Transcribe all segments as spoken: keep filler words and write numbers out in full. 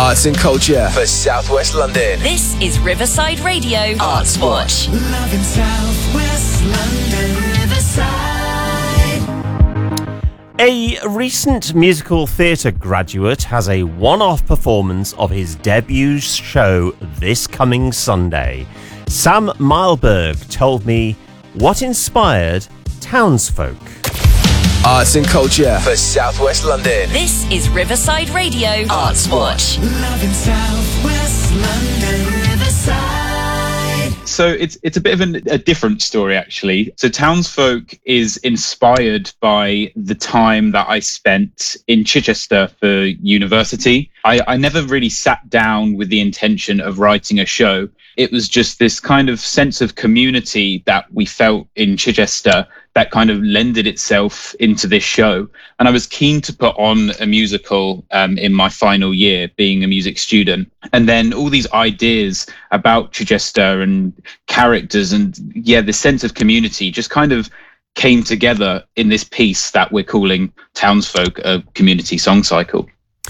Arts and culture for South West London. This is Riverside Radio Arts Watch. Love in South West London, Riverside. A recent musical theatre graduate has a one-off performance of his debut show this coming Sunday. Sam Milberg told me what inspired Townsfolk. Arts and culture for South West London. This is Riverside Radio Arts Watch. Love in South West London, Riverside. So it's it's a bit of an, a different story, actually. So Townsfolk is inspired by the time that I spent in Chichester for university. I, I never really sat down with the intention of writing a show. It was just this kind of sense of community that we felt in Chichester that kind of lended itself into this show. And I was keen to put on a musical um, in my final year, being a music student. And then all these ideas about Chichester and characters and, yeah, the sense of community just kind of came together in this piece that we're calling Townsfolk, a community song cycle.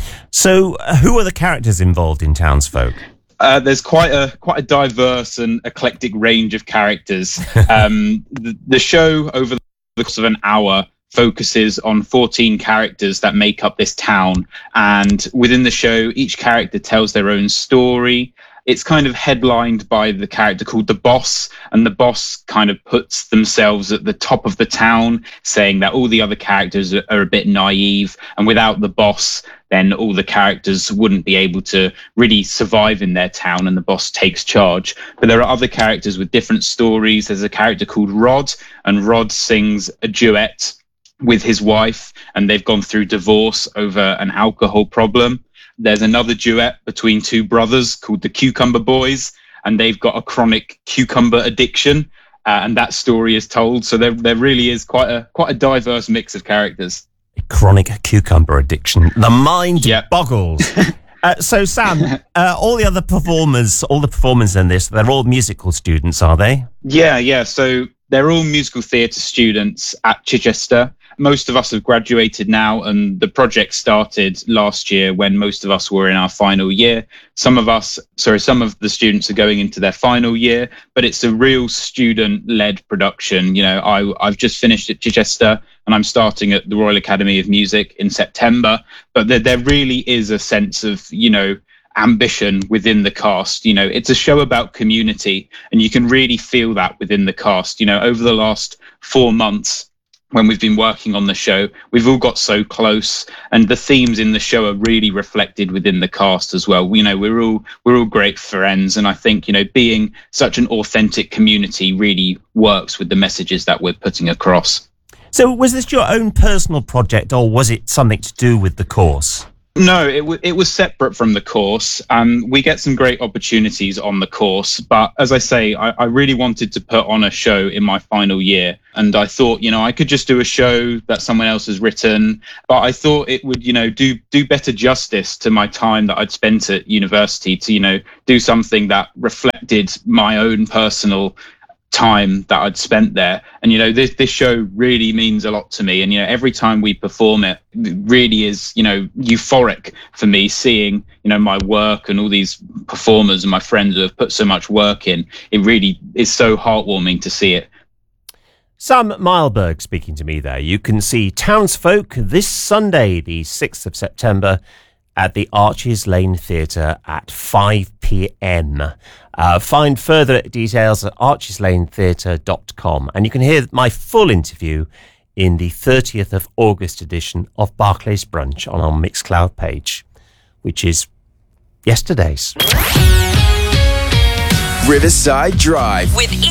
So uh, who are the characters involved in Townsfolk? Uh, there's quite a quite a diverse and eclectic range of characters. Um, the, the show, over the course of an hour, focuses on fourteen characters that make up this town. And within the show, each character tells their own story. It's kind of headlined by the character called the Boss, and the Boss kind of puts themselves at the top of the town, saying that all the other characters are, are a bit naive, and without the Boss, then all the characters wouldn't be able to really survive in their town, and the Boss takes charge. But there are other characters with different stories. There's a character called Rod, and Rod sings a duet with his wife, and they've gone through divorce over an alcohol problem. There's another duet between two brothers called the Cucumber Boys, and they've got a chronic cucumber addiction, uh, and that story is told. So there, there really is quite a quite a diverse mix of characters. Chronic cucumber addiction. The mind Yep. boggles. uh, so, Sam, uh, all the other performers, all the performers in this, they're all musical students, are they? Yeah, yeah. So they're all musical theatre students at Chichester. Most of us have graduated now, and the project started last year when most of us were in our final year. Some of us, sorry, some of the students are going into their final year, but it's a real student-led production. You know, I, I've just finished at Chichester, and I'm starting at the Royal Academy of Music in September. But there, there really is a sense of, you know, ambition within the cast. You know, it's a show about community, and you can really feel that within the cast. You know, over the last four months, when we've been working on the show, we've all got so close, and the themes in the show are really reflected within the cast as well. You know, we're all we're all great friends, and I think, you know, being such an authentic community really works with the messages that we're putting across. So was this your own personal project, or was it something to do with the course? No, it, w- it was separate from the course. Um, we get some great opportunities on the course, but as I say, I, I really wanted to put on a show in my final year, and I thought, you know, I could just do a show that someone else has written, but I thought it would, you know, do do better justice to my time that I'd spent at university, to, you know, do something that reflected my own personal time that I'd spent there. And, you know, this this show really means a lot to me, and, you know, every time we perform it, it really is, you know, euphoric for me, seeing, you know, my work and all these performers and my friends who have put so much work in. It really is so heartwarming to see it. Sam Milberg speaking to me there. You can see Townsfolk this Sunday, the sixth of September, at the Arches Lane Theatre at five p.m. Uh, find further details at arches lane theatre dot com, and you can hear my full interview in the thirtieth of August edition of Barclays Brunch on our Mixcloud page, which is yesterday's. Riverside Drive with